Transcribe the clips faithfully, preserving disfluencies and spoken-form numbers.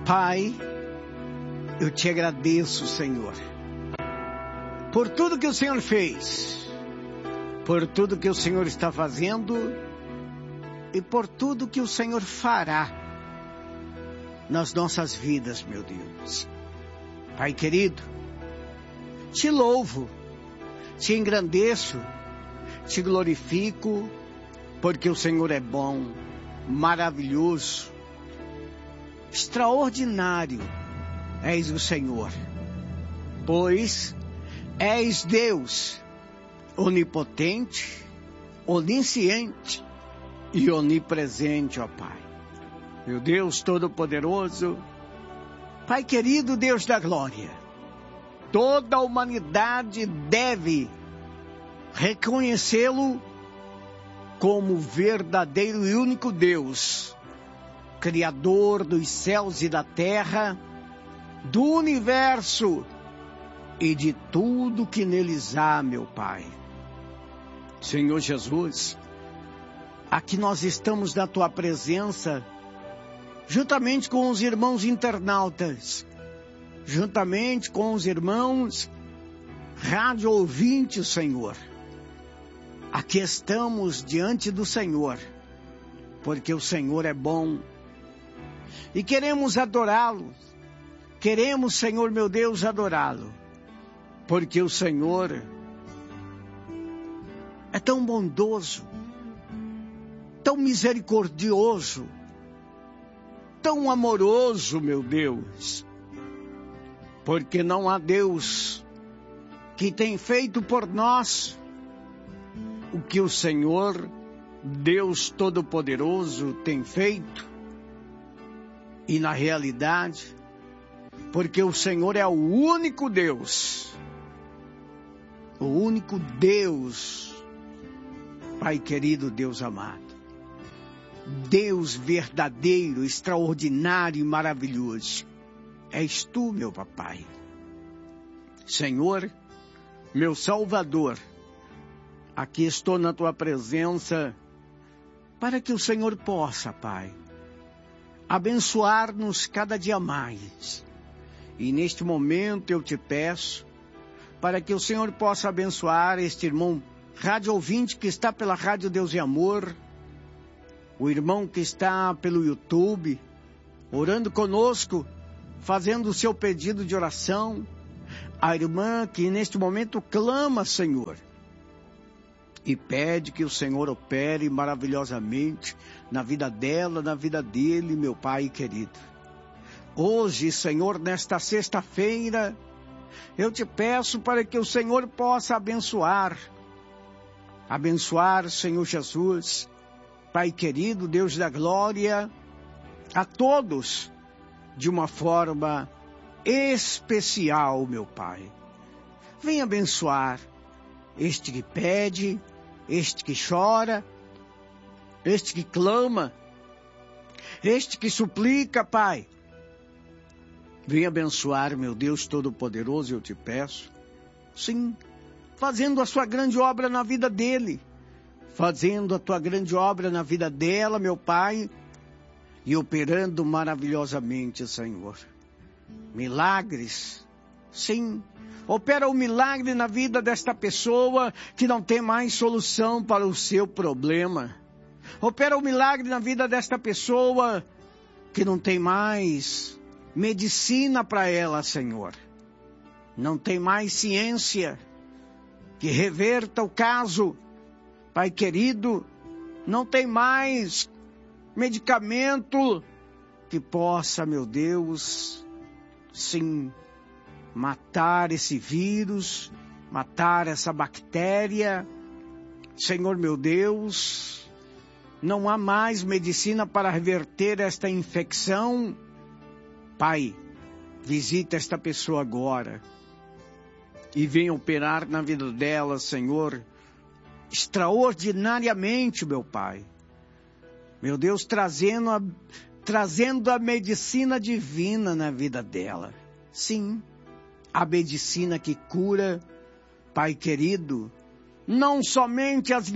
Pai, eu te agradeço, Senhor, por tudo que o Senhor fez, por tudo que o Senhor está fazendo e por tudo que o Senhor fará nas nossas vidas, meu Deus. Pai querido, te louvo, te engrandeço, te glorifico, porque o Senhor é bom, maravilhoso, extraordinário és o Senhor, pois és Deus, onipotente, onisciente e onipresente, ó Pai. Meu Deus Todo-Poderoso, Pai querido, Deus da glória, toda a humanidade deve reconhecê-lo como verdadeiro e único Deus, Criador dos céus e da terra, do universo e de tudo que neles há, meu Pai. Senhor Jesus, aqui nós estamos na Tua presença, juntamente com os irmãos internautas, juntamente com os irmãos rádio ouvintes, Senhor. Aqui estamos diante do Senhor, porque o Senhor é bom. E queremos adorá-lo. Queremos, Senhor meu Deus, adorá-lo. Porque o Senhor é tão bondoso, tão misericordioso, tão amoroso, meu Deus. Porque não há Deus que tem feito por nós o que o Senhor, Deus Todo-Poderoso, tem feito. E na realidade, porque o Senhor é o único Deus, o único Deus, Pai querido, Deus amado, Deus verdadeiro, extraordinário e maravilhoso, és Tu, meu papai. Senhor, meu Salvador, aqui estou na Tua presença, para que o Senhor possa, Pai, abençoar-nos cada dia mais. E neste momento eu te peço, para que o Senhor possa abençoar este irmão rádio ouvinte que está pela Rádio Deus e Amor, o irmão que está pelo YouTube, orando conosco, fazendo o seu pedido de oração, a irmã que neste momento clama, Senhor, e pede que o Senhor opere maravilhosamente na vida dela, na vida dele, meu Pai querido. Hoje, Senhor, nesta sexta-feira, eu te peço para que o Senhor possa abençoar, abençoar, Senhor Jesus, Pai querido, Deus da glória, a todos de uma forma especial, meu Pai. Venha abençoar este que pede, este que chora, este que clama, este que suplica, Pai. Venha abençoar, meu Deus Todo-Poderoso, eu te peço. Sim, fazendo a sua grande obra na vida dele, fazendo a tua grande obra na vida dela, meu Pai, e operando maravilhosamente, Senhor. Milagres, sim, opera o milagre na vida desta pessoa que não tem mais solução para o seu problema. Opera o milagre na vida desta pessoa que não tem mais medicina para ela, Senhor. Não tem mais ciência que reverta o caso. Pai querido, não tem mais medicamento que possa, meu Deus, sim, matar esse vírus, matar essa bactéria. Senhor meu Deus, não há mais medicina para reverter esta infecção. Pai, visita esta pessoa agora e venha operar na vida dela, Senhor, extraordinariamente, meu Pai. Meu Deus, trazendo a, trazendo a medicina divina na vida dela. Sim, a medicina que cura, Pai querido, não somente as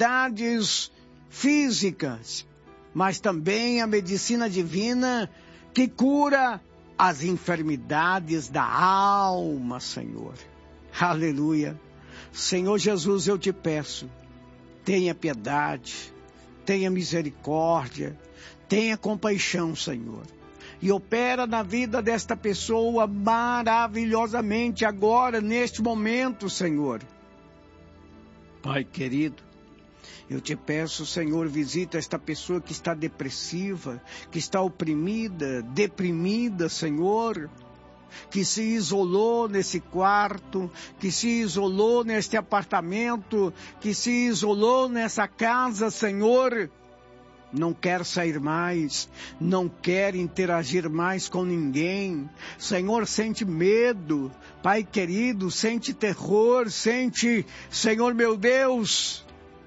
enfermidades físicas, mas também a medicina divina que cura as enfermidades da alma, Senhor. Aleluia. Senhor Jesus, eu te peço, tenha piedade, tenha misericórdia, tenha compaixão, Senhor. E opera na vida desta pessoa maravilhosamente agora, neste momento, Senhor. Pai querido, eu te peço, Senhor, visita esta pessoa que está depressiva, que está oprimida, deprimida, Senhor, que se isolou nesse quarto, que se isolou neste apartamento, que se isolou nessa casa, Senhor. Não quer sair mais, não quer interagir mais com ninguém. Senhor, sente medo, Pai querido, sente terror, sente, Senhor meu Deus,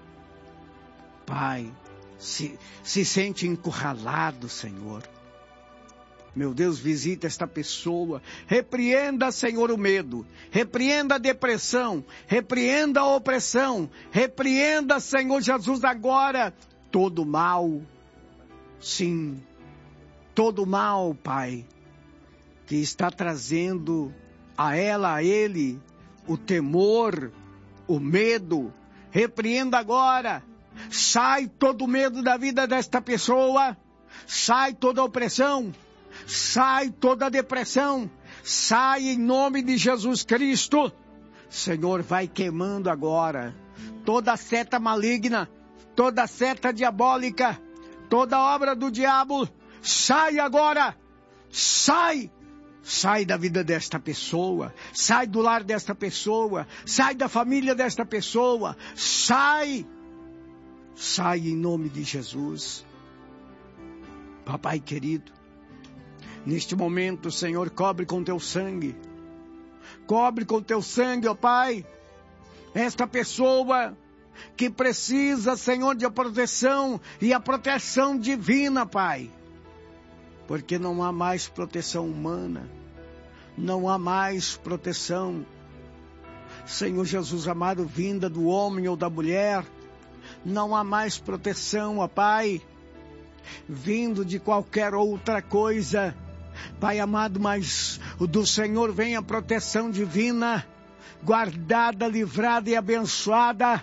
Pai, se, se sente encurralado, Senhor. Meu Deus, visita esta pessoa, repreenda, Senhor, o medo, repreenda a depressão, repreenda a opressão, repreenda, Senhor Jesus, agora, todo mal, sim, todo mal, Pai, que está trazendo a ela, a ele, o temor, o medo, repreenda agora, sai todo medo da vida desta pessoa, sai toda opressão, sai toda depressão, sai em nome de Jesus Cristo. Senhor, vai queimando agora toda seta maligna, toda seta diabólica, toda obra do diabo, sai agora, sai, sai da vida desta pessoa, sai do lar desta pessoa, sai da família desta pessoa, sai, sai em nome de Jesus. Papai querido, neste momento, Senhor, cobre com teu sangue, cobre com teu sangue, ó Pai, esta pessoa que precisa, Senhor, de proteção e a proteção divina, Pai, porque não há mais proteção humana, não há mais proteção, Senhor Jesus amado, vinda do homem ou da mulher, não há mais proteção, ó Pai, vindo de qualquer outra coisa, Pai amado, mas do Senhor vem a proteção divina, guardada, livrada e abençoada.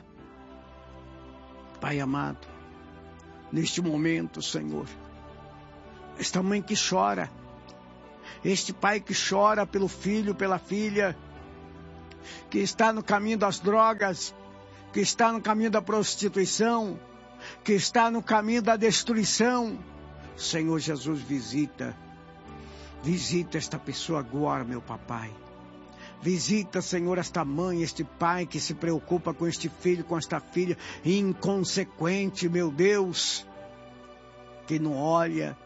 Pai amado, neste momento, Senhor, esta mãe que chora, este pai que chora pelo filho, pela filha, que está no caminho das drogas, que está no caminho da prostituição, que está no caminho da destruição, Senhor Jesus, visita, visita esta pessoa agora, meu papai. Visita, Senhor, esta mãe, este pai que se preocupa com este filho, com esta filha, inconsequente, meu Deus, que não olha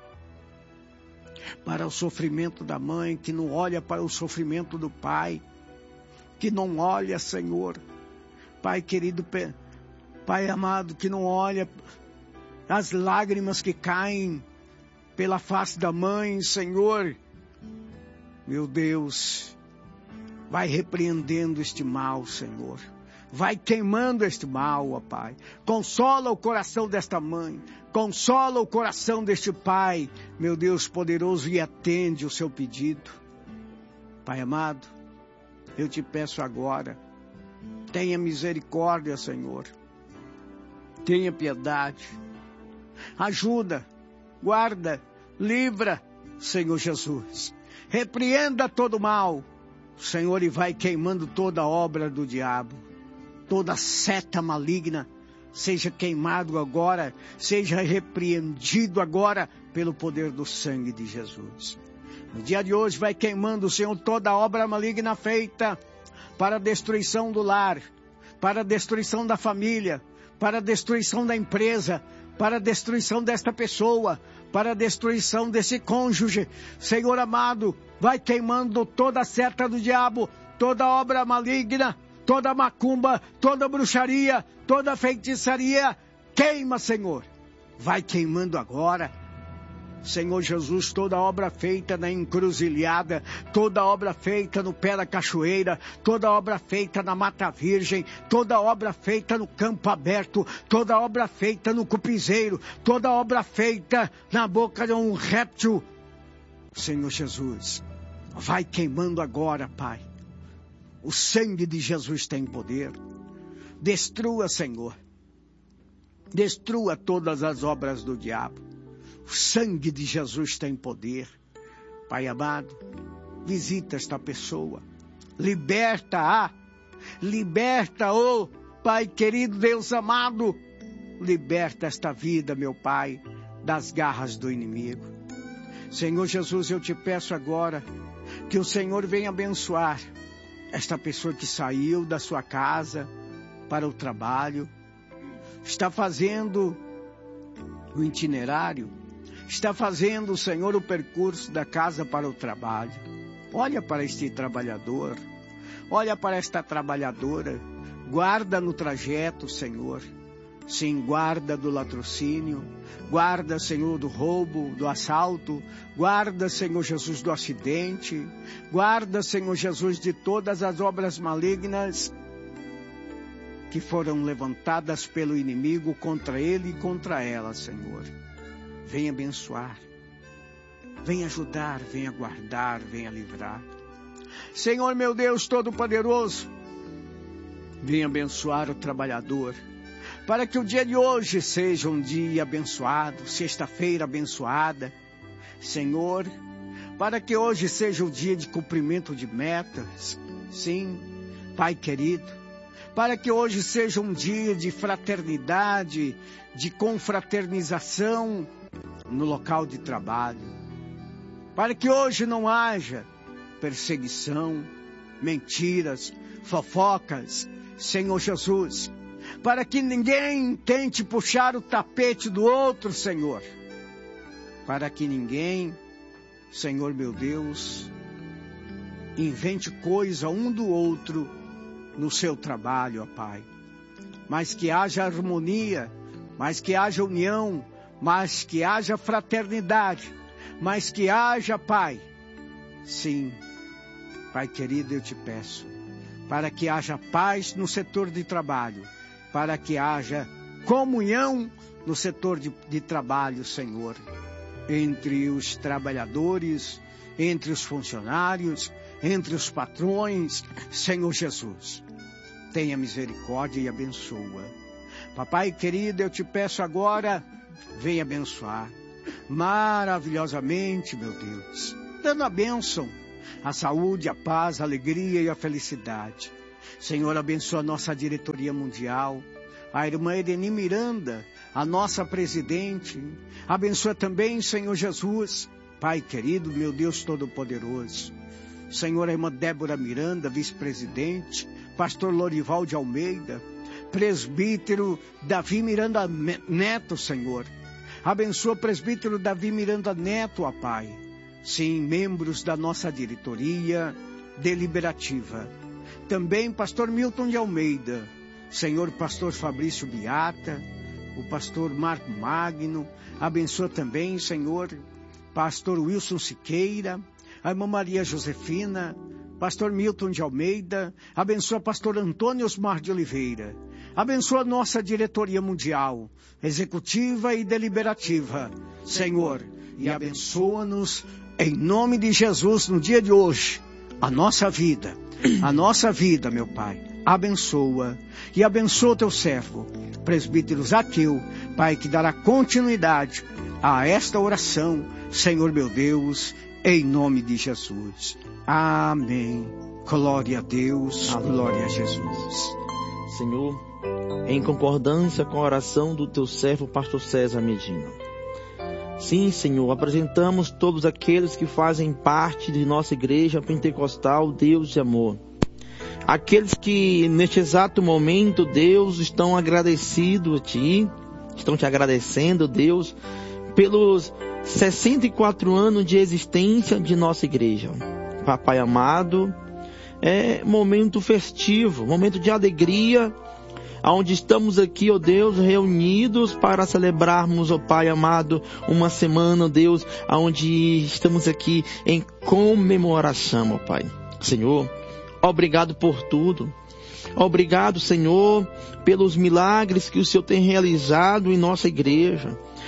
para o sofrimento da mãe, que não olha para o sofrimento do pai, que não olha, Senhor, Pai querido, Pai amado, que não olha as lágrimas que caem pela face da mãe, Senhor, meu Deus, vai repreendendo este mal, Senhor. Vai queimando este mal, ó Pai. Consola o coração desta mãe. Consola o coração deste pai, meu Deus poderoso, e atende o seu pedido. Pai amado, eu te peço agora, tenha misericórdia, Senhor. Tenha piedade. Ajuda, guarda, livra, Senhor Jesus. Repreenda todo mal, Senhor, e vai queimando toda obra do diabo, toda seta maligna, seja queimado agora, seja repreendido agora, pelo poder do sangue de Jesus. No dia de hoje vai queimando, Senhor, toda obra maligna feita para a destruição do lar, para a destruição da família, para a destruição da empresa, para a destruição desta pessoa, para a destruição desse cônjuge. Senhor amado, vai queimando toda a seta do diabo, toda obra maligna, toda macumba, toda bruxaria, toda feitiçaria. Queima, Senhor. Vai queimando agora, Senhor Jesus, toda obra feita na encruzilhada, toda obra feita no pé da cachoeira, toda obra feita na mata virgem, toda obra feita no campo aberto, toda obra feita no cupizeiro, toda obra feita na boca de um réptil, Senhor Jesus, vai queimando agora, Pai. O sangue de Jesus tem poder. Destrua, Senhor. Destrua todas as obras do diabo. O sangue de Jesus tem poder. Pai amado, visita esta pessoa. Liberta-a. Liberta-o, Pai querido, Deus amado. Liberta esta vida, meu Pai, das garras do inimigo. Senhor Jesus, eu te peço agora que o Senhor venha abençoar esta pessoa que saiu da sua casa para o trabalho, está fazendo o itinerário, está fazendo, Senhor, o percurso da casa para o trabalho. Olha para este trabalhador, olha para esta trabalhadora, guarda no trajeto, Senhor. Sim, guarda do latrocínio, guarda, Senhor, do roubo, do assalto, guarda, Senhor Jesus, do acidente, guarda, Senhor Jesus, de todas as obras malignas que foram levantadas pelo inimigo contra ele e contra ela, Senhor. Venha abençoar, venha ajudar, venha guardar, venha livrar. Senhor, meu Deus Todo-Poderoso, venha abençoar o trabalhador, para que o dia de hoje seja um dia abençoado, sexta-feira abençoada. Senhor, para que hoje seja o dia de cumprimento de metas. Sim, Pai querido, para que hoje seja um dia de fraternidade, de confraternização no local de trabalho. Para que hoje não haja perseguição, mentiras, fofocas, Senhor Jesus. Para que ninguém tente puxar o tapete do outro, Senhor. Para que ninguém, Senhor meu Deus, invente coisa um do outro no seu trabalho, ó Pai. Mas que haja harmonia, mas que haja união, mas que haja fraternidade, mas que haja, Pai. Sim, Pai querido, eu te peço, para que haja paz no setor de trabalho, para que haja comunhão no setor de, de trabalho, Senhor, entre os trabalhadores, entre os funcionários, entre os patrões, Senhor Jesus. Tenha misericórdia e abençoa. Papai querido, eu te peço agora, venha abençoar maravilhosamente, meu Deus, dando a bênção, a saúde, a paz, a alegria e a felicidade. Senhor, abençoa a nossa diretoria mundial, a irmã Ereni Miranda, a nossa presidente. Abençoa também, Senhor Jesus, Pai querido, meu Deus Todo-Poderoso. Senhor, a irmã Débora Miranda, vice-presidente, pastor Lorival de Almeida, presbítero Davi Miranda Neto, Senhor. Abençoa o presbítero Davi Miranda Neto, ó Pai. Sim, membros da nossa diretoria deliberativa. Também pastor Milton de Almeida, Senhor, pastor Fabrício Biata, o pastor Marco Magno. Abençoa também, Senhor, pastor Wilson Siqueira, a irmã Maria Josefina, pastor Milton de Almeida. Abençoa pastor Antônio Osmar de Oliveira. Abençoa nossa diretoria mundial, executiva e deliberativa, Senhor, e abençoa-nos em nome de Jesus no dia de hoje, a nossa vida, a nossa vida, meu Pai. Abençoa e abençoa teu servo, presbítero Zaqueu, Pai, que dará continuidade a esta oração, Senhor meu Deus, em nome de Jesus. Amém. Glória a Deus, Amém. Glória a Jesus. Senhor, em concordância com a oração do teu servo, pastor César Medina. Sim, Senhor, apresentamos todos aqueles que fazem parte de nossa igreja pentecostal, Deus de amor. Aqueles que neste exato momento, Deus, estão agradecidos a Ti, estão Te agradecendo, Deus, pelos sessenta e quatro anos de existência de nossa igreja. Papai amado, é momento festivo, momento de alegria, onde estamos aqui, ó Deus, reunidos para celebrarmos, ó Pai amado, uma semana, ó Deus, onde estamos aqui em comemoração, ó Pai. Senhor, obrigado por tudo. Obrigado, Senhor, pelos milagres que o Senhor tem realizado em nossa igreja.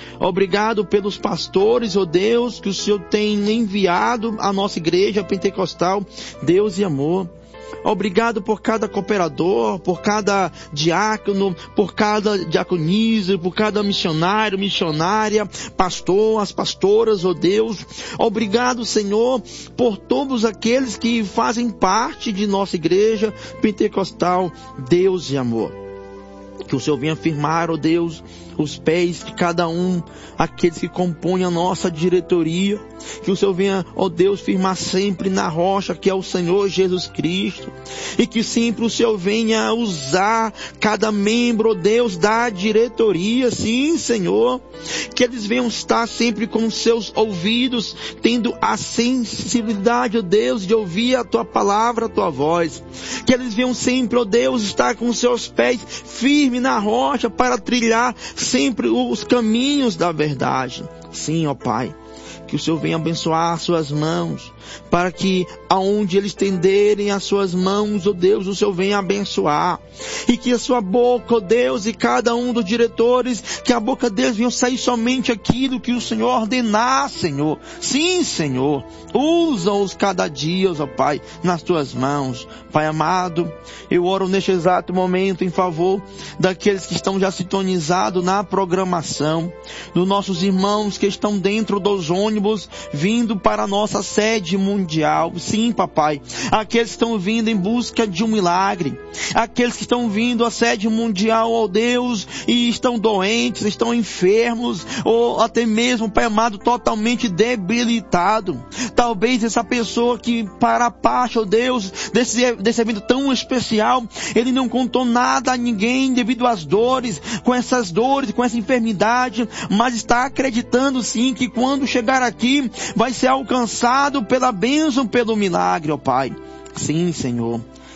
Obrigado pelos pastores, ó Deus, que o Senhor tem enviado à nossa igreja pentecostal, Deus e amor. Obrigado por cada cooperador, por cada diácono, por cada diaconisa, por cada missionário, missionária, pastor, as pastoras, ó Deus. Obrigado, Senhor, por todos aqueles que fazem parte de nossa igreja pentecostal, Deus e amor. Que o Senhor venha firmar, ó Deus, os pés de cada um, aqueles que compõem a nossa diretoria. Que o Senhor venha, ó Deus, firmar sempre na rocha que é o Senhor Jesus Cristo. E que sempre o Senhor venha usar cada membro, ó Deus, da diretoria. Sim, Senhor. Que eles venham estar sempre com seus ouvidos, tendo a sensibilidade, ó Deus, de ouvir a Tua palavra, a Tua voz. Que eles venham sempre, ó Deus, estar com seus pés firmes na rocha para trilhar sempre os caminhos da verdade. Sim, ó Pai. Que o Senhor venha abençoar as suas mãos, para que aonde eles estenderem as suas mãos, ó Deus, o Senhor venha abençoar. E que a sua boca, ó Deus, e cada um dos diretores, que a boca deles venha sair somente aquilo que o Senhor ordenar, Senhor. Sim, Senhor. Usa-os cada dia, ó Pai, nas tuas mãos. Pai amado, eu oro neste exato momento em favor daqueles que estão já sintonizados na programação, dos nossos irmãos que estão dentro dos ônibus, vindo para a nossa sede mundial. Sim, papai. Aqueles que estão vindo em busca de um milagre. Aqueles que estão vindo à sede mundial, ó Deus, e estão doentes, estão enfermos, ou até mesmo, Pai amado, totalmente debilitado. Talvez essa pessoa que para a parte, ó Deus, desse, desse evento tão especial, ele não contou nada a ninguém devido às dores, com essas dores, com essa enfermidade, mas está acreditando sim que quando chegar aqui, vai ser alcançado pela bênção, pelo milagre, ó Pai. Sim, Senhor.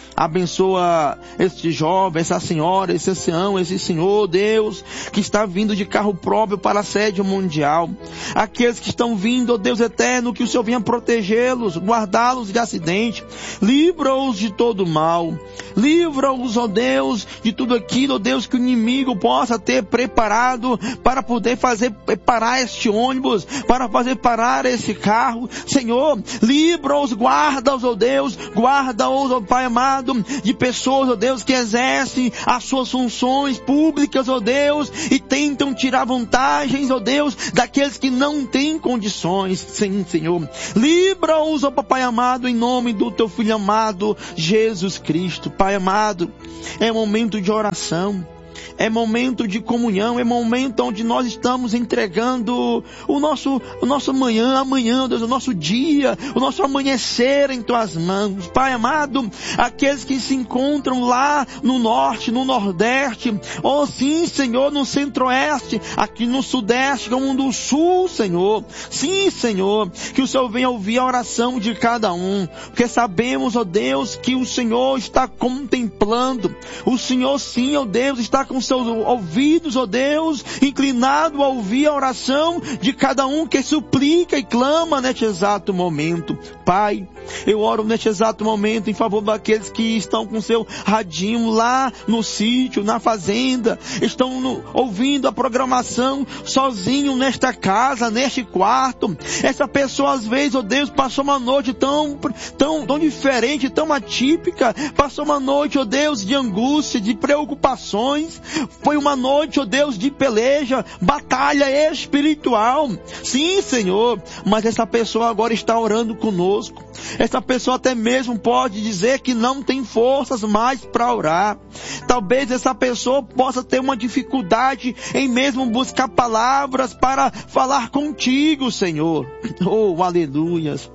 Abençoa este jovem, essa senhora, esse ancião, esse senhor, Deus, que está vindo de carro próprio para a sede mundial. Aqueles que estão vindo, ó Deus eterno, que o Senhor venha protegê-los, guardá-los de acidente. Livra-os de todo mal. Livra-os, ó Deus, de tudo aquilo, ó Deus, que o inimigo possa ter preparado para poder fazer parar este ônibus, para fazer parar esse carro. Senhor, livra-os, guarda-os, ó Deus, guarda-os, ó Pai amado, de pessoas, ó Deus, que exercem as suas funções públicas, ó Deus, e tentam tirar vantagens, ó Deus, daqueles que não têm condições. Sim, Senhor. Livra-os, ó Pai amado, em nome do Teu Filho amado, Jesus Cristo. Pai amado, é momento de oração. É momento de comunhão, é momento onde nós estamos entregando o nosso, o nosso amanhã, amanhã, Deus, o nosso dia, o nosso amanhecer em Tuas mãos. Pai amado, aqueles que se encontram lá no norte, no nordeste, oh sim, Senhor, no centro-oeste, aqui no sudeste, como no sul, Senhor. Sim, Senhor, que o Senhor venha ouvir a oração de cada um, porque sabemos, ó Deus, que o Senhor está contemplando, o Senhor sim, ó Deus, está com seus ouvidos, ó Deus, inclinado a ouvir a oração de cada um que suplica e clama neste exato momento. Pai, eu oro neste exato momento em favor daqueles que estão com seu radinho lá no sítio, na fazenda, estão no, ouvindo a programação sozinho nesta casa, neste quarto. Essa pessoa às vezes, ó Deus, passou uma noite tão, tão, tão diferente, tão atípica, passou uma noite, ó Deus, de angústia, de preocupações. Foi uma noite, ó Deus, de peleja, batalha espiritual. Sim, Senhor, mas essa pessoa agora está orando conosco. Essa pessoa até mesmo pode dizer que não tem forças mais para orar. Talvez essa pessoa possa ter uma dificuldade em mesmo buscar palavras para falar contigo, Senhor. Oh, aleluias.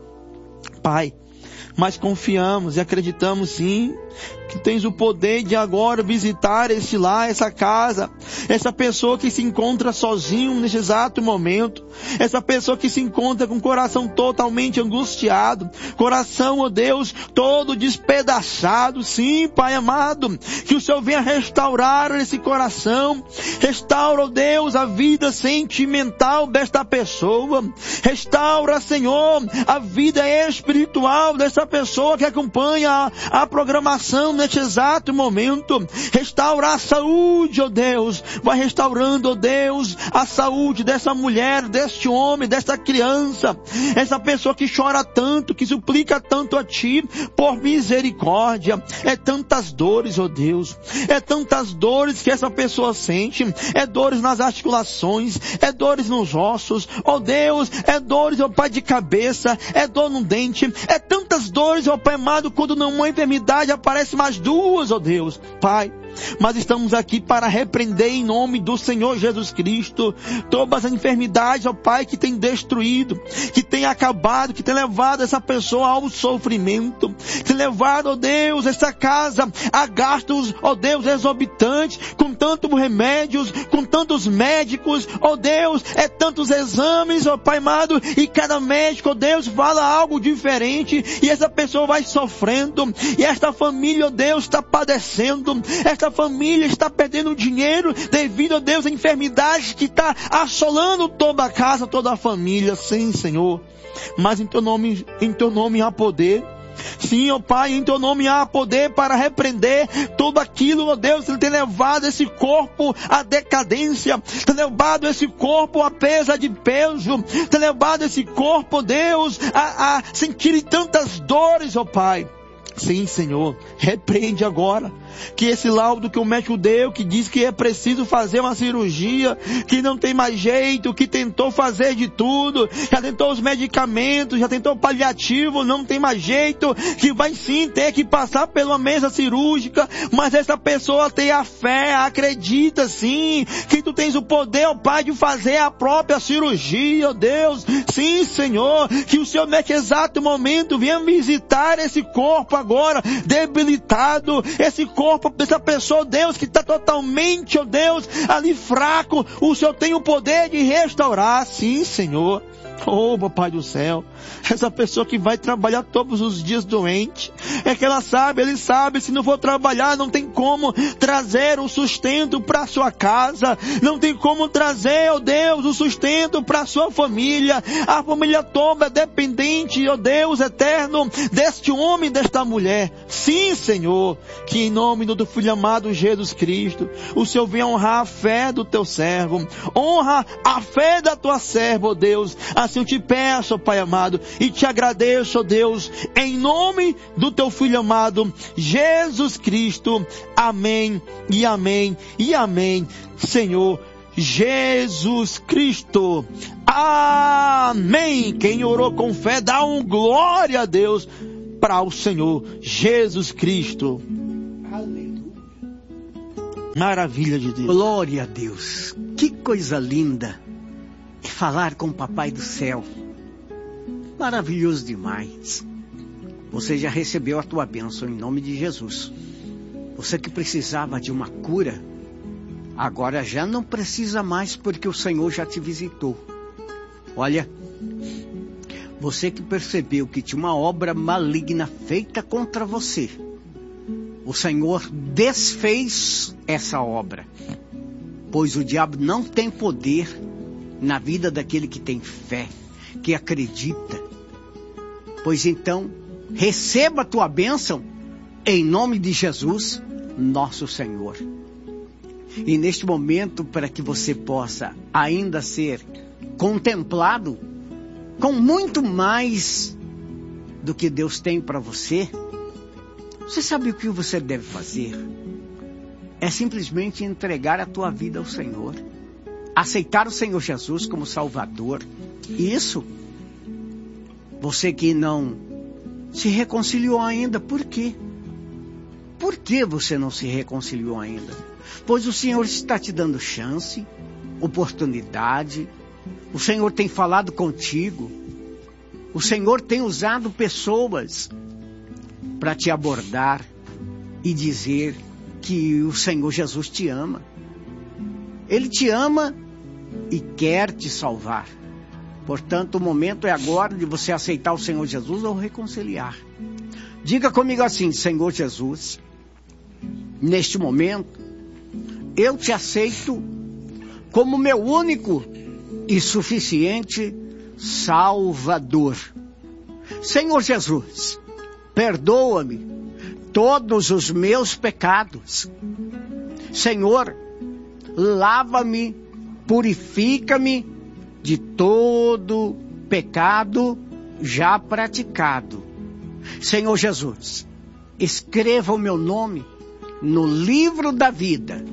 Pai, mas confiamos e acreditamos sim que tens o poder de agora visitar esse lar, essa casa, essa pessoa que se encontra sozinho nesse exato momento, essa pessoa que se encontra com o coração totalmente angustiado, coração, ó Deus, todo despedaçado. Sim, Pai amado, que o Senhor venha restaurar esse coração, restaura, ó Deus, a vida sentimental desta pessoa, restaura, Senhor, a vida espiritual dessa pessoa que acompanha a, a programação neste exato momento, restaurar a saúde, ó Deus. Vai restaurando, ó Deus, a saúde dessa mulher, deste homem, dessa criança, essa pessoa que chora tanto, que suplica tanto a Ti, por misericórdia. É tantas dores, ó Deus, é tantas dores que essa pessoa sente, é dores nas articulações, é dores nos ossos, ó Deus, é dores, ó Pai, de cabeça, é dor no dente, é tantas dores, ó Pai amado, quando numa enfermidade aparece mais duas, ó Deus, Pai. Mas estamos aqui para repreender em nome do Senhor Jesus Cristo todas as enfermidades, ó Pai, que tem destruído, que tem acabado, que tem levado essa pessoa ao sofrimento, que tem levado, ó Deus, essa casa a gastos, ó Deus, exorbitantes, com tantos remédios, com tantos médicos, ó Deus, é tantos exames, ó Pai amado, e cada médico, ó Deus, fala algo diferente, e essa pessoa vai sofrendo, e esta família, ó Deus, está padecendo, esta família está perdendo dinheiro devido a Deus, a enfermidade que está assolando toda a casa, toda a família. Sim, Senhor, mas em teu nome, em teu nome há poder. Sim, ó Pai, em teu nome há poder para repreender tudo aquilo, ó Deus, que tem levado esse corpo à decadência, tem levado esse corpo à perda de peso, tem levado esse corpo, ó Deus, a, a sentir tantas dores, ó Pai. Sim, Senhor, repreende agora que esse laudo que o médico deu, que diz que é preciso fazer uma cirurgia, que não tem mais jeito, que tentou fazer de tudo, já tentou os medicamentos, já tentou o paliativo, não tem mais jeito, que vai sim ter que passar pela mesa cirúrgica, mas essa pessoa tem a fé, acredita sim, que tu tens o poder, ó Pai, de fazer a própria cirurgia, ó Deus. Sim, Senhor, que o Senhor neste exato momento venha visitar esse corpo agora, debilitado, esse corpo dessa pessoa, Deus, que está totalmente, ó Deus, ali fraco. O Senhor tem o poder de restaurar. Sim, Senhor. Oh, meu Pai do céu, essa pessoa que vai trabalhar todos os dias doente, é que ela sabe, ele sabe, se não for trabalhar, não tem como trazer o sustento para sua casa, não tem como trazer, ó Deus, o sustento para sua família. A família toda é dependente, ó Deus eterno, deste homem, desta mulher. Sim, Senhor, que em nome do teu Filho amado Jesus Cristo, o Senhor venha honrar a fé do teu servo, honra a fé da tua serva, ó Deus. Assim eu te peço, ó Pai amado, e te agradeço, ó Deus, em nome do teu Filho amado, Jesus Cristo. Amém, e amém, e amém, Senhor Jesus Cristo. Amém. Quem orou com fé, dá um glória a Deus para o Senhor Jesus Cristo. Aleluia. Maravilha de Deus. Glória a Deus. Que coisa linda falar com o Papai do Céu. Maravilhoso demais. Você já recebeu a tua bênção em nome de Jesus. Você que precisava de uma cura, agora já não precisa mais, porque o Senhor já te visitou. Olha, você que percebeu que tinha uma obra maligna feita contra você, o Senhor desfez essa obra, pois o diabo não tem poder na vida daquele que tem fé, que acredita. Pois então, receba a tua bênção em nome de Jesus, nosso Senhor. E neste momento, para que você possa ainda ser contemplado com muito mais do que Deus tem para você, você sabe o que você deve fazer? É simplesmente entregar a tua vida ao Senhor. Aceitar o Senhor Jesus como Salvador. Isso. Você que não se reconciliou ainda, por quê? Por que você não se reconciliou ainda? Pois o Senhor está te dando chance, oportunidade. O Senhor tem falado contigo. O Senhor tem usado pessoas para te abordar e dizer que o Senhor Jesus te ama. Ele te ama e quer te salvar. Portanto, o momento é agora de você aceitar o Senhor Jesus ou reconciliar. Diga comigo assim: Senhor Jesus, neste momento, eu te aceito como meu único e suficiente Salvador. Senhor Jesus, perdoa-me todos os meus pecados. Senhor, lava-me, purifica-me de todo pecado já praticado. Senhor Jesus, escreva o meu nome no livro da vida.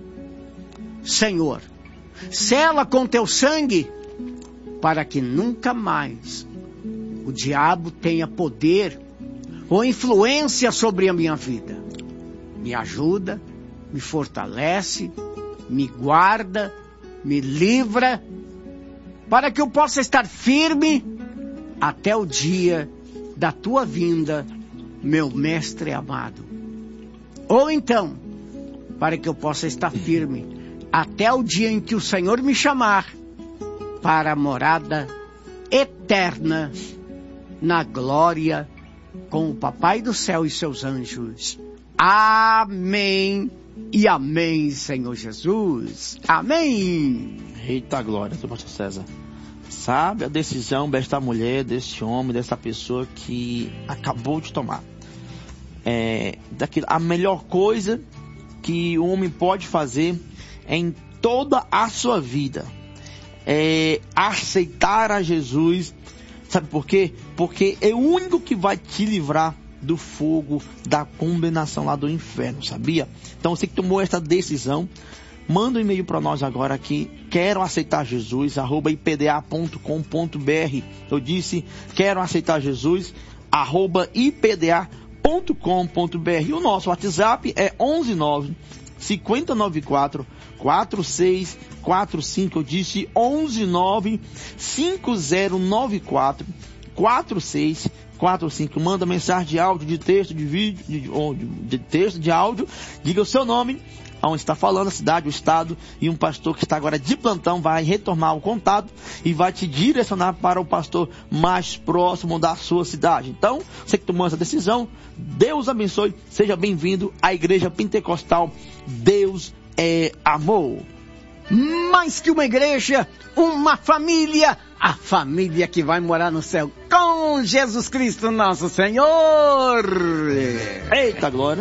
Senhor, sela com teu sangue para que nunca mais o diabo tenha poder ou influência sobre a minha vida. Me ajuda, me fortalece, me guarda, me livra, para que eu possa estar firme até o dia da tua vinda, meu mestre amado. Ou então, para que eu possa estar firme até o dia em que o Senhor me chamar para a morada eterna na glória com o Papai do céu e seus anjos. Amém e amém, Senhor Jesus. Amém. Eita glória, do pastor César. Sabe a decisão desta mulher, deste homem, dessa pessoa que acabou de tomar. É, daquilo, a melhor coisa que o homem pode fazer em toda a sua vida é aceitar a Jesus. Sabe por quê? Porque é o único que vai te livrar do fogo da condenação lá do inferno, sabia? Então você que tomou essa decisão, manda um e-mail para nós agora aqui, quero aceitar Jesus, arroba i p d a ponto com ponto b r. Eu disse, quero aceitar Jesus, arroba i p d a ponto com ponto b r. E o nosso WhatsApp é onze nove, cinco nove quatro, quatro seis quatro cinco. Eu disse onze nove, cinco zero nove quatro, quatro seis quatro cinco. Manda mensagem de áudio, de texto, de vídeo, de, de, de texto, de áudio. Diga o seu nome, aonde está falando, a cidade, o estado, e um pastor que está agora de plantão vai retornar o contato e vai te direcionar para o pastor mais próximo da sua cidade. Então, você que tomou essa decisão, Deus abençoe, seja bem-vindo à Igreja Pentecostal Deus é Amor. Mais que uma igreja, uma família, a família que vai morar no céu com Jesus Cristo nosso Senhor. Eita glória.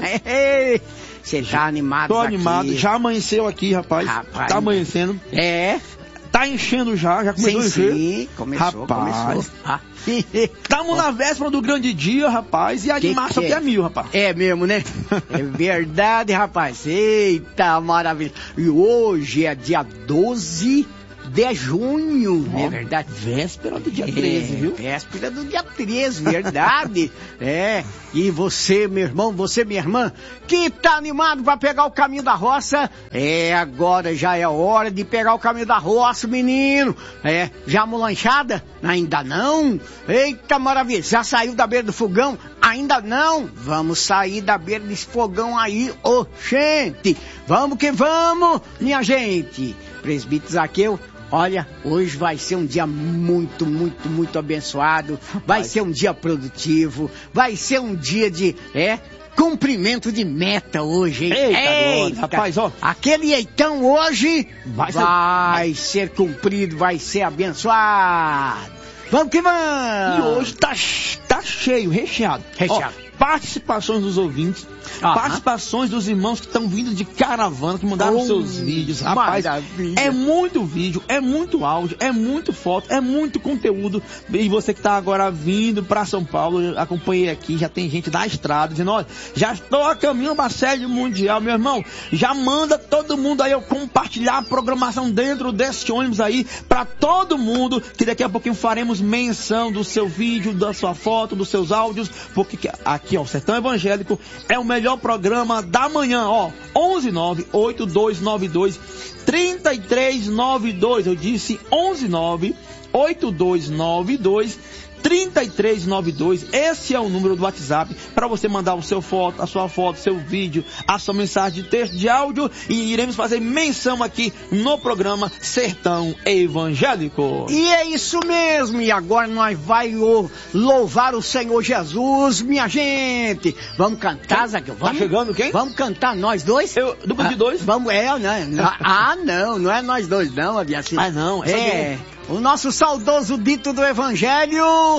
Você tá animado? Tô animado, aqui. Já amanheceu aqui, rapaz. rapaz tá amanhecendo. É. Tá enchendo já, já começou sim, a encher. Sim, começou, rapaz. começou. Ah. Estamos na véspera do grande dia, rapaz, e a animação até é? mil, rapaz. É mesmo, né? É verdade, rapaz. Eita, maravilha. E hoje é dia doze de junho, não é verdade? Véspera do dia treze, é, viu? Véspera do dia treze, verdade. É, e você, meu irmão, você, minha irmã, que tá animado para pegar o caminho da roça, é, agora já é hora de pegar o caminho da roça, menino. É, já molanchada? Ainda não? Eita, maravilha, já saiu da beira do fogão? Ainda não? Vamos sair da beira desse fogão aí, ô, gente. Vamos que vamos, minha gente. Presbítero Zaqueu, olha, hoje vai ser um dia muito, muito, muito abençoado. Vai Rapaz. ser um dia produtivo. Vai ser um dia de, é, cumprimento de meta hoje, hein? Eita, Eita rapaz, ó. Aquele eitão hoje vai, vai ser... ser cumprido, vai ser abençoado. Vamos que vamos! E hoje tá, tá cheio, recheado. Recheado. Ó, participações dos ouvintes, uh-huh. participações dos irmãos que estão vindo de caravana, que mandaram oh, seus vídeos. Rapaz, maravilha. É muito vídeo, é muito áudio, é muito foto, é muito conteúdo. E você que está agora vindo para São Paulo, acompanhei aqui, já tem gente na estrada dizendo, olha, já estou a caminho para a sede mundial, meu irmão. Já manda todo mundo aí eu compartilhar a programação dentro desse ônibus aí, para todo mundo, que daqui a pouquinho faremos menção do seu vídeo, da sua foto, dos seus áudios, porque aqui, ó, o Sertão Evangélico é o melhor programa da manhã, ó, onze nove, oito dois nove dois, três três nove dois, eu disse onze nove, oito dois nove dois, três três nove dois, esse é o número do WhatsApp para você mandar o seu foto, a sua foto, seu vídeo, a sua mensagem de texto, de áudio, e iremos fazer menção aqui no programa Sertão Evangélico. E é isso mesmo, e agora nós vamos louvar o Senhor Jesus, minha gente. Vamos cantar, Zaqueu? Tá chegando quem? Vamos cantar nós dois? Eu, dupla ah, de dois? Vamos, é, né? Ah, não, não é nós dois não, assim. Ah, não, é, é o nosso saudoso dito do Evangelho,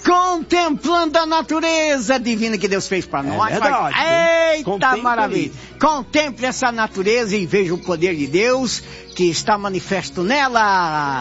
contemplando a natureza divina que Deus fez para nós. É verdade, Eita, Contemple maravilha. aí. Contemple essa natureza e veja o poder de Deus que está manifesto nela.